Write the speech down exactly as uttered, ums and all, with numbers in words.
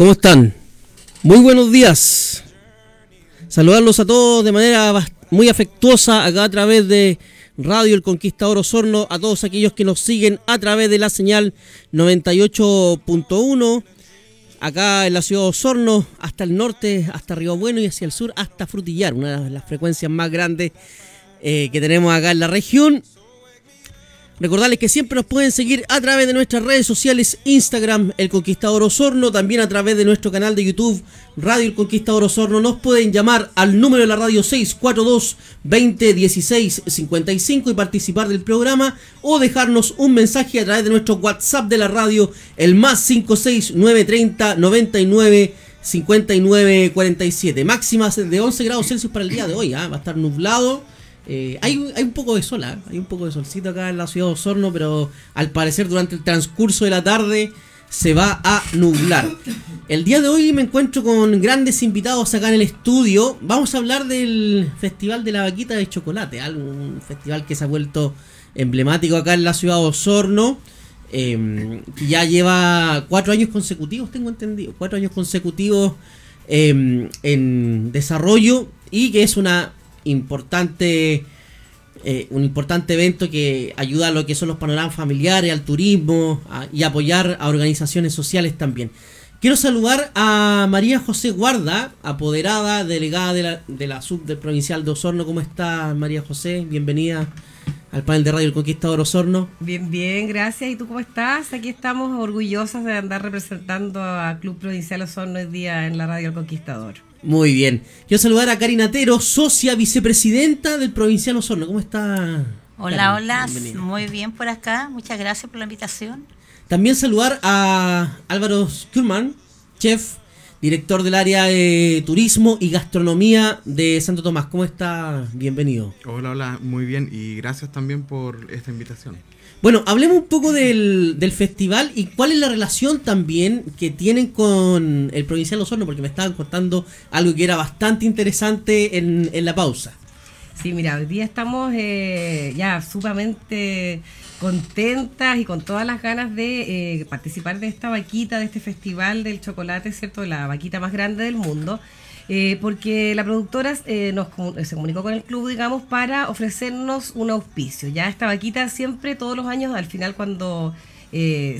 ¿Cómo están? Muy buenos días. Saludarlos a todos de manera muy afectuosa acá a través de Radio El Conquistador Osorno, a todos aquellos que nos siguen a través de la señal noventa y ocho punto uno, acá en la ciudad de Osorno, hasta el norte, hasta Río Bueno, y hacia el sur hasta Frutillar, una de las frecuencias más grandes eh, que tenemos acá en la región. Recordarles que siempre nos pueden seguir a través de nuestras redes sociales, Instagram, El Conquistador Osorno, también a través de nuestro canal de YouTube, Radio El Conquistador Osorno. Nos pueden llamar al número de la radio seis cuatro dos, veinte, dieciséis, cincuenta y cinco y participar del programa, o dejarnos un mensaje a través de nuestro WhatsApp de la radio, el más cinco seis nueve treinta, noventa y nueve, cincuenta y nueve, cuarenta y siete. Máximas de once grados Celsius para el día de hoy, ¿eh? Va a estar nublado. Eh, hay, hay un poco de sol, ¿eh? hay un poco de solcito acá en la ciudad de Osorno, pero al parecer durante el transcurso de la tarde se va a nublar. El día de hoy me encuentro con grandes invitados acá en el estudio. Vamos a hablar del Festival de la Vaquita de Chocolate, ¿eh? Un festival que se ha vuelto emblemático acá en la ciudad de Osorno, eh, que ya lleva cuatro años consecutivos, tengo entendido, cuatro años consecutivos eh, en desarrollo, y que es una importante eh, un importante evento que ayuda a lo que son los panoramas familiares, al turismo a, y apoyar a organizaciones sociales también. Quiero saludar a María José Guarda, apoderada, delegada de la, de la sub del Provincial de Osorno. ¿Cómo está, María José? Bienvenida al panel de Radio El Conquistador Osorno. Bien, bien, gracias. ¿Y tú cómo estás? Aquí estamos orgullosas de andar representando a Club Provincial Osorno hoy día en la Radio El Conquistador. Muy bien. Quiero saludar a Karina Atero, socia vicepresidenta del Provincial Osorno. ¿Cómo está? Hola, Karina? hola. Bienvenida. Muy bien por acá. Muchas gracias por la invitación. También saludar a Álvaro Skurman, chef, director del área de turismo y gastronomía de Santo Tomás. ¿Cómo está? Bienvenido. Hola, hola. Muy bien. Y gracias también por esta invitación. Bueno, hablemos un poco del, del festival y cuál es la relación también que tienen con el Provincial Osorno, porque me estaban contando algo que era bastante interesante en, en la pausa. Sí, mira, hoy día estamos eh, ya sumamente contentas y con todas las ganas de eh, participar de esta vaquita, de este festival del chocolate, ¿cierto? La vaquita más grande del mundo. Eh, porque la productora eh, nos se comunicó con el club, digamos, para ofrecernos un auspicio. Ya esta vaquita siempre, todos los años, al final cuando eh,